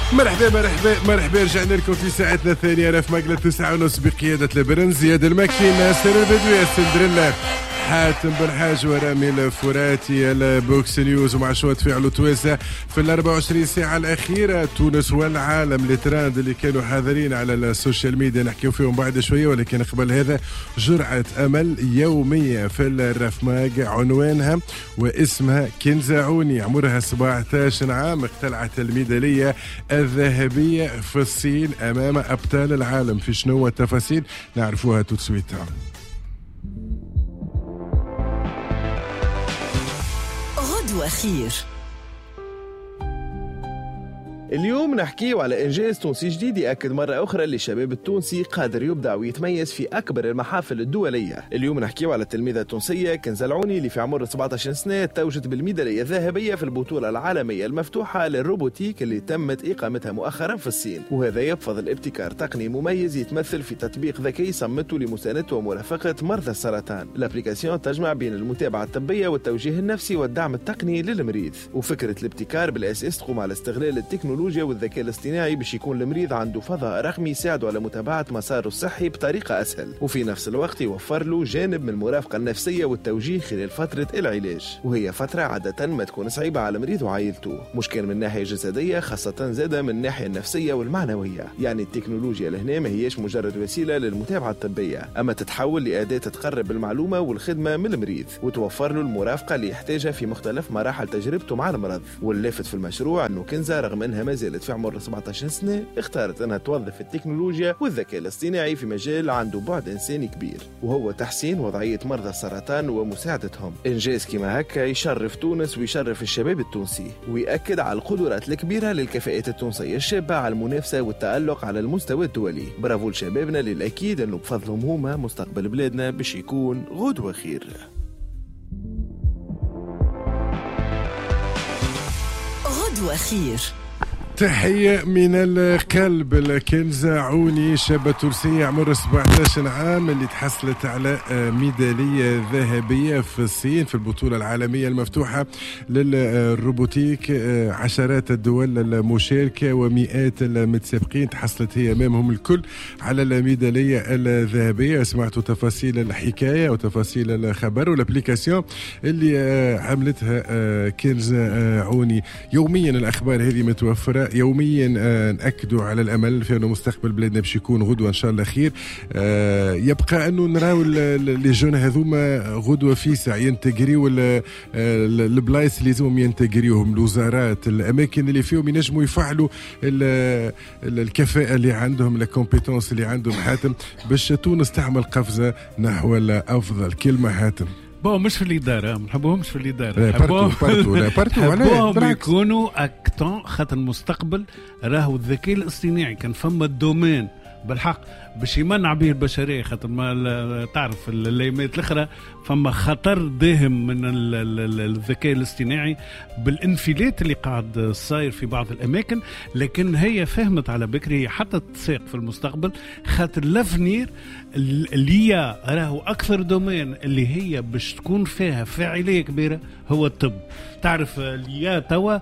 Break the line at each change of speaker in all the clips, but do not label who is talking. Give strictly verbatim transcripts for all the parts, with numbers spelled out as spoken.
مرحبا مرحبا مرحبا رجعنا لكم في ساعتنا الثانية في مقلة تسعة ونص بقيادة لبرن زياد المكي ناصر البدوي السندريلا حاتم بالحاج ورامي الفراتي البوكس نيوز ومع شوية فعل تويسة في ال أربع وعشرين ساعة الأخيرة. تونس والعالم التراند اللي كانوا حاضرين على السوشيال ميديا نحكيو فيهم بعد شوية، ولكن قبل هذا جرعة أمل يومية في الرفماق عنوانها واسمها كنزعوني، عمرها سبعة عشر عام، اقتلعت الميدالية الذهبية في الصين أمام أبطال العالم. في شنو التفاصيل نعرفوها تسويت.
غدوة خير.
اليوم نحكيه على إنجاز تونسي جديد يأكد مرة أخرى اللي الشباب التونسي قادر يبدع ويتميز في أكبر المحافل الدولية. اليوم نحكيه على التلميذة التونسية كنزعوني اللي في عمر سبعة عشر سنة توجت بالميدالية الذهبية في البطولة العالمية المفتوحة للروبوتيك اللي تمت إقامتها مؤخرا في الصين، وهذا بفضل ابتكار تقني مميز يتمثل في تطبيق ذكي صمته لمساندة ومرافقة مرضى السرطان. الابليكاسيون تجمع بين المتابعة الطبية والتوجيه النفسي والدعم التقني للمريض، وفكرة الابتكار بالأساس تقوم على استغلال التكنولوجيا والذكاء الاصطناعي باش يكون المريض عنده فضاء رقمي يساعده على متابعة مساره الصحي بطريقة أسهل، وفي نفس الوقت يوفر له جانب من المرافقة النفسية والتوجيه خلال فترة العلاج، وهي فترة عادة ما تكون صعيبة على المريض وعائلته، مش كان من الناحية الجسدية خاصة زادة من الناحية النفسية والمعنوية. يعني التكنولوجيا لهنا ما هيش مجرد وسيلة للمتابعة الطبية، أما تتحول لأداة تقرب المعلومة والخدمة من المريض وتوفر له المرافقة اللي يحتاجها في مختلف مراحل تجربته مع المرض. واللافت في المشروع أنه كنزة رغم أنها ما زالت في عمر سبعة عشر سنة اختارت أنها توظف التكنولوجيا والذكاء الاصطناعي في مجال عنده بعد إنساني كبير، وهو تحسين وضعية مرضى السرطان ومساعدتهم. إنجاز كما هكا يشرف تونس ويشرف الشباب التونسي، ويأكد على القدرات الكبيرة للكفاءات التونسية الشابة على المنافسة والتألق على المستوى الدولي. برافو لشبابنا للأكيد أنه بفضلهم هما مستقبل بلادنا باش يكون غدوة خير.
غدوة خير.
تحية من القلب الكنزعوني، شابة تونسية عمرها سبعة عشر عام اللي تحصلت على ميدالية ذهبية في الصين في البطولة العالمية المفتوحة للروبوتيك. عشرات الدول المشاركة ومئات المتسابقين تحصلت هي أمامهم الكل على الميدالية الذهبية. سمعتوا تفاصيل الحكاية وتفاصيل الخبر والابليكاسيون اللي عملتها كنزعوني. يوميا الأخبار هذه متوفرة، يوميا نأكدوا على الأمل في أنه مستقبل بلادنا باش يكون غدوة إن شاء الله خير. يبقى أنه نراو لي جون هذوما غدوة فيسع ينتجريو البلايص اللي لازمهم ينتجريوهم، الوزارات، الأماكن اللي فيهم ينجموا يفعلوا الكفاءة اللي عندهم، الكومبيتونس اللي عندهم حاتم، باش تونس تعمل قفزة نحو الأفضل. كلمة حاتم
بو مش في الإدارة، ما نحبوهمش في الإدارة،
نحبوهم
يكونوا أكتون خاطر المستقبل راهو الذكاء الاصطناعي. كان فما الدومين بالحق باش يمنع به البشرية، خاطر ما تعرف الايامات الاخرى فما خطر داهم من الذكاء الاصطناعي بالانفلات اللي قاعد صاير في بعض الاماكن. لكن هي فهمت على بكري حتى تساق في المستقبل، خاطر لافنير اللي هي راهو اكثر دومين اللي هي باش تكون فيها فاعلية كبيرة هو الطب. تعرف اللي توا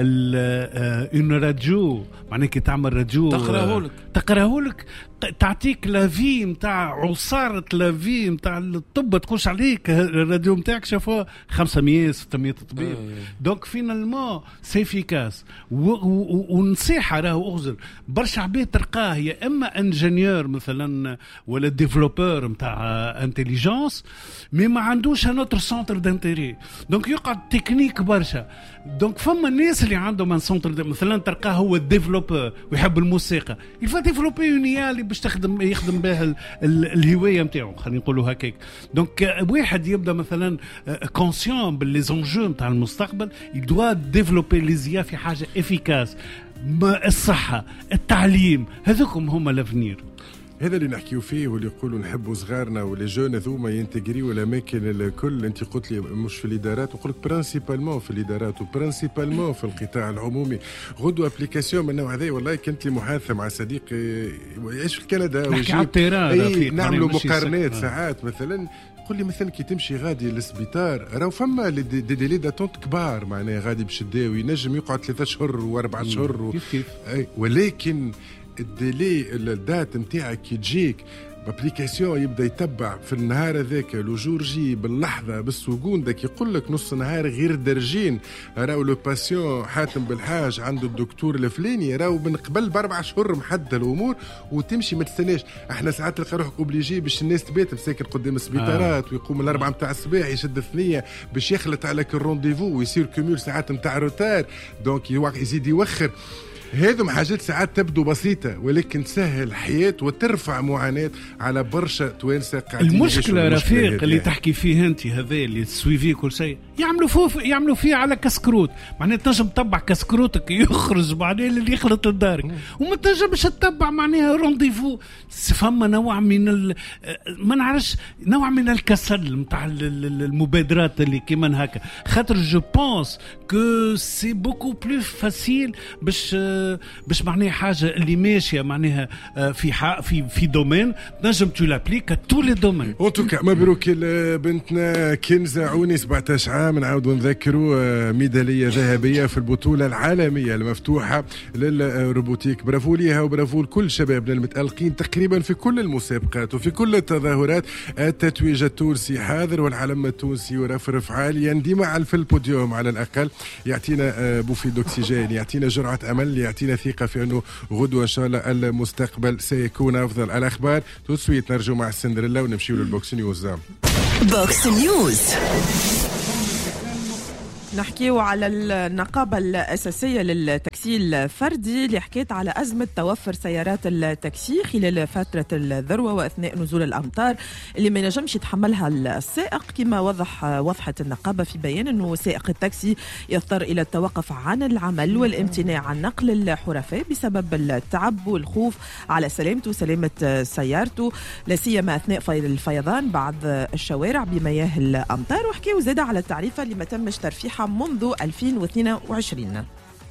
اون راديو معناها كي تعمل راديو
تقراهولك
تقراهولك تعطيك لافي متاع عصارة لافي متاع الطب، تقولش عليك الراديو متاعك شافوه خمسمية ستمية طبيب. دونك فينالمون سيفيكاس. ونصيحة راهو أغزر برشا عباد تلقاه يا إما انجينيور مثلا ولا ديفلوبور متاع انتليجنس مي ما عندوش نوتر سنتر دانتيري، دونك يقعد تكنيك برشا. دونك فما الناس اللي عندهم سنتر مثلا تلقاه هو الديفلوبور ويحب الموسيقى، يفا ديفلوبي يونيالي باش تخدم يخدم بها الهوايه نتاعو، خلينا نقولوا هكاك. دونك واحد يبدا مثلا كونسيون باللي زونجو نتاع المستقبل، يدوا ديفلوبي ليزيا في حاجه افيكاس، الصحه، التعليم، هذوكم هما لافنير.
هذا اللي نحكيو فيه واللي يقولوا نحبوا صغارنا واللي جون ذوما ينتجريوا الاماكن الكل. انت قلت لي مش في الادارات، وقلت برانسيبالمون في الادارات وبرانسيبالمون في القطاع العمومي. غدوه ابليكاسيون من النوع هذا. والله كنت لي محادثه مع صديق يعيش في كندا
ويجي نعملوا
مقارنات ساعات مثلا قل لي مثلا كي تمشي غادي للسبيطار راهو فما دي ديلي داتونت كبار معناها غادي باش يداوي ينجم يقعد ثلاثة اشهر واربع اشهر و...
كيف كيف.
ولكن الديلي الدات نتاعك كي تجيك بابليكاسيون يبدا يتبع في النهار هذاك لو جور جي باللحظه بالسكوندك يقول لك نص نهار غير درجين راهو لو باسيون حاتم بالحاج عنده الدكتور الفلاني راهو من قبل باربع اشهر محدد الامور وتمشي ما تستناش. احنا ساعات تلقى روحك اوبليجي باش الناس تبات مساكن قدام السبيطارات آه. ويقوم الاربعه نتاع الصباح يشد الثنيه باش يخلط عليك الرونديفو ويصير كوميول ساعات نتاع روتار دونك يزيد يوخر. هذم حاجات ساعات تبدو بسيطة ولكن تسهل الحياة وترفع معاناة على برشا توانسة قاعدين.
المشكلة رفيق اللي تحكي فيه أنت هذا اللي تسويفيه كل شيء يعملوا فيه يعملوا فيه على كسكروت معناه تنجم تتبع كسكروتك يخرج معناه اللي يخلط لدارك وما تنجمش تتبع معناها رونديفو. فما نوع من ال... ما نعرفش نوع من الكسل متاع المبادرات اللي كيما هكا خاطر جو بونس كو سي بوكو بلو فاسيل باش باش معناها حاجه اللي ماشيه معناها في في في دومين نجم تو لابليك تو لي دومين.
ان توكا مبروك بنتنا كنزة عوني سبعطاش عام نعاودوا نذكروا ميداليه ذهبيه في البطوله العالميه المفتوحه للروبوتيك. برافو ليها وبرافو لكل شبابنا المتألقين تقريبا في كل المسابقات وفي كل التظاهرات. التتويج التونسي حاضر والعلم التونسي ورفرف عاليا ديما في البوديوم على الاقل يعطينا بوفي دوكسيجين يعطينا جرعه امل يعطينا ثقة في أنه غدوة إن شاء الله المستقبل سيكون أفضل. الأخبار تسويت نرجو مع السندريلا ونمشيو للبوكس نيوز.
بوكس نيوز
نحكيو على النقابة الأساسية للتاكسي الفردي اللي حكيت على أزمة توفر سيارات التاكسي خلال فترة الذروة وأثناء نزول الأمطار اللي ما ينجمش يتحملها السائق. كما وضح وضحت النقابة في بيان أنه سائق التاكسي يضطر إلى التوقف عن العمل والامتناع عن نقل الحرفاء بسبب التعب والخوف على سلامته وسلامة سيارته لا سيما أثناء الفيضان بعض الشوارع بمياه الأمطار. وحكيو زادة على التعريفة اللي ما تمش ترفيحها منذ ألفين واثنين وعشرين.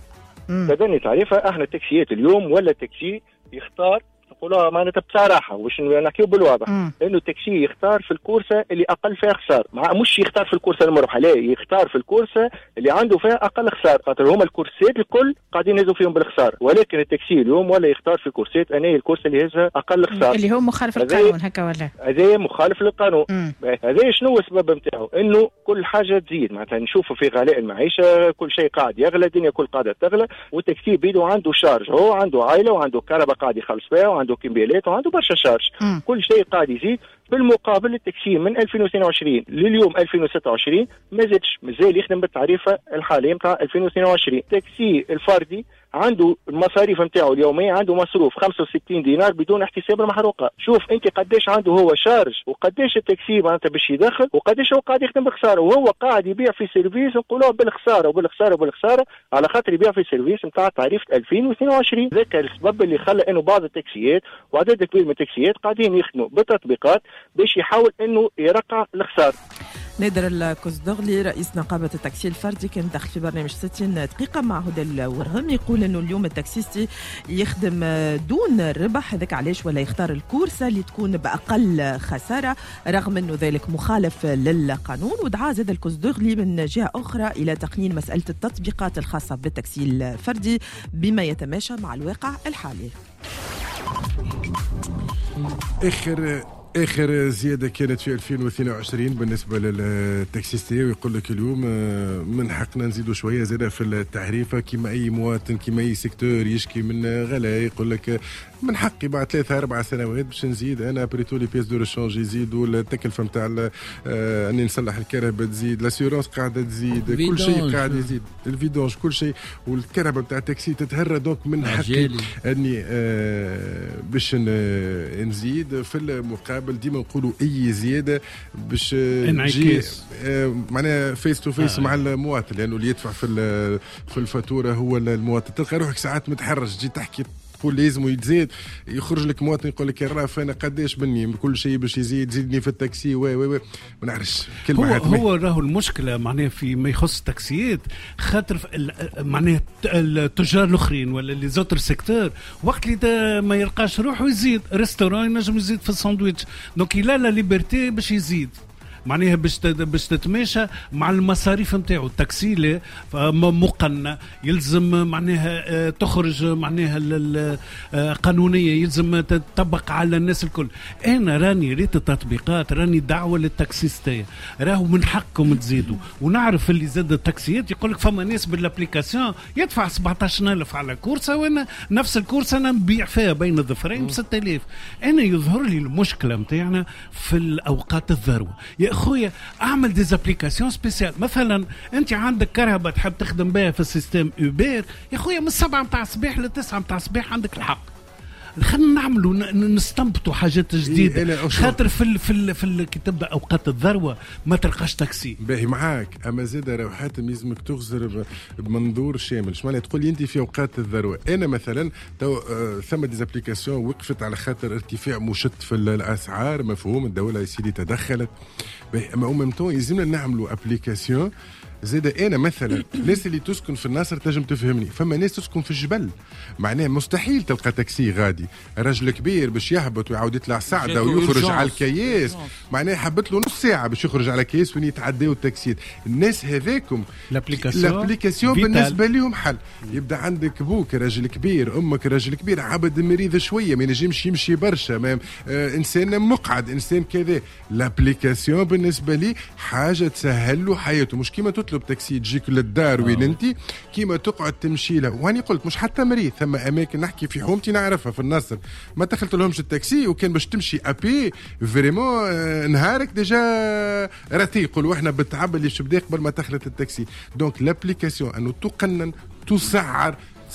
لدني تعريفة احنا التاكسيات اليوم ولا التاكسي يختار نقولها معناتها بصراحه واش نحكيو بالواضح انه التاكسي يختار في الكورسه اللي اقل فيها خساره مع مش يختار في الكورسه المربحه لا يختار في الكورسه اللي عنده فيها اقل خساره خاطر هما الكورسات الكل قاعدين يهزوا فيهم بالخساره ولكن التاكسي اليوم ولا يختار في كورسات انا الكورسه اللي يهزها اقل خساره
اللي هو مخالف للقانون هكا ولا
هذا مخالف للقانون. هذا شنو السبب نتاعو انه كل حاجه تزيد معناتها نشوفوا في غلاء المعيشه كل شيء قاعد يغلى الدنيا كل قاعده تغلى والتاكسي بيدو عنده شارج هو عنده عائله وعنده كهرباء قاعد يخلص فيها وعنده كمبيالات وعنده برشا شارج م. كل شيء قاعد يزيد. بالمقابل التاكسي من ألفين واثنين وعشرين لليوم ألفين وستة وعشرين ما زادش مازال يخدم بالتعريفه الحاليه نتاع ألفين واثنين وعشرين. التاكسي الفردي عنده المصاريف نتاعو اليوميه عنده مصروف خمسة وستين دينار بدون احتساب المحروقه. شوف انت قداش عنده هو شارج وقداش التاكسي معناتها باش يدخل وقداش هو قاعد يخدم بخساره وهو قاعد يبيع في سيرفيس نقولوه بالخساره وبالخساره وبالخساره على خاطر يبيع في سيرفيس نتاع تعريفه ألفين واثنين وعشرين. ذاك السبب اللي خلى انه بعض التاكسيات وعدد كبير من التاكسيات قاعدين يخدموا بالتطبيقات باش يحاول انه يرقع الخساره.
نادر الكوزدغلي رئيس نقابة التاكسي الفردي كان داخل في برنامج ستين دقيقة مع هدى الورغم يقول انه اليوم التاكسيستي يخدم دون ربح هذاك علاش ولا يختار الكورسة اللي تكون بأقل خسارة رغم انه ذلك مخالف للقانون. ودعا زاد الكوزدغلي من جهة أخرى إلى تقنين مسألة التطبيقات الخاصة بالتاكسي الفردي بما يتماشى مع الواقع الحالي.
آخر آخر زيادة كانت في ألفين واثنين وعشرين بالنسبة للتاكسيستي ويقول لك اليوم من حقنا نزيدوا شوية زيادة في التعريفة كما أي مواطن كما أي سيكتور يشكي من غلاء يقول لك من حقي بعد ثلاثة أربع سنوات باش نزيد أنا بريتو لي بيس دو ريشونج يزيدوا التكلفة نتاع أني نصلح الكهرباء تزيد لاسيورونس قاعدة تزيد كل شيء قاعد يزيد الفيدونج كل شيء والكهرباء نتاع التاكسي تتهرى دونك من حقي أني باش نزيد في المقابل ديما نقولوا أي زيادة باش تجي معناها فيس تو فيس مع المواطن لأنه اللي يدفع في في الفاتورة هو المواطن. تلقى روحك ساعات متحرج تجي تحكي تقول لازم يتزيد يخرج لك مواطن يقول لك يا راف انا قداش مني كل شيء باش يزيد زيدني في التاكسي و و ما نعرفش
كلمه هو هو راهو المشكله معناها في ما يخص التاكسيات خاطر معناها التجار الاخرين ولا لي زوتر سيكتور وقت اللي ما يلقاش روحه يزيد ريستوران ينجم يزيد في الساندويتش دونك لا لا ليبرتي باش يزيد معناها باش باش تتماشى مع المصاريف نتاعو. التاكسي مقنن يلزم معناها تخرج معناها قانونيه، يلزم تطبق على الناس الكل. انا راني ريت التطبيقات، راني دعوه للتاكسيستيه، راهو من حقكم تزيدوا. ونعرف اللي زاد التاكسيات يقول لك فما ناس بالابليكاسيون يدفع سبعطاش ألف على كورسه، وانا نفس الكورسه انا نبيع فيها بين الظفرين ب ستة آلاف. انا يظهر لي المشكله نتاعنا في الاوقات الذروه. يا اخويا اعمل ديزابليكاسيون سبيسيال. مثلا انت عندك كرهبه تحب تخدم بها في السيستم اوبر، يا اخويا من السبعة متاع الصباح للتسعة متاع الصباح عندك الحق. خلينا نعملوا نستنبطوا حاجات جديده، خاطر في ال في ال في ال كي تبدا اوقات الذروه ما تلقاش تاكسي.
باهي معاك، اما زاد راهو حاتم يلزمك تغزر بمنظور شامل. شمال تقول لي انت في اوقات الذروه، انا مثلا تو آه ثم ديزابليكاسيون وقفت على خاطر ارتفاع مشت في الاسعار، مفهوم، الدوله يا سيدي تدخلت. باهي اما او تو يلزمنا نعملوا ابليكاسيون. زاد انا مثلا الناس اللي تسكن في الناصر تنجم تفهمني، فما ناس تسكن في الجبل، معناه مستحيل تلقى تاكسي غادي، راجل كبير باش يهبط ويعاود يطلع ساعده ويخرج على الكياس، معناه حبت له نص ساعه باش يخرج على الكياس وين يتعداو التاكسيات. الناس هذاكم الابليكاسيون بالنسبه لهم حل. يبدا عندك بوك راجل كبير، امك راجل كبير، عبد مريض شويه ما ينجمش يمشي برشا، ما آه انسان مقعد، انسان كذا. الابليكاسيون بالنسبه لي حاجه تسهل له حياته، مش كيما تطلب تاكسي تجيك للدار وين انت، كيما تقعد تمشي له. واني قلت مش حتى مريض، ثم اماكن نحكي في حومتي نعرفها في النصر ما دخلت لهمش التاكسي، وكان باش تمشي ابي فريمون آه نهارك ديجا راتي. يقولوا احنا بالتعب اللي باش بدا قبل ما دخلت التاكسي. دونك لابليكاسيون انه تقنن تسعر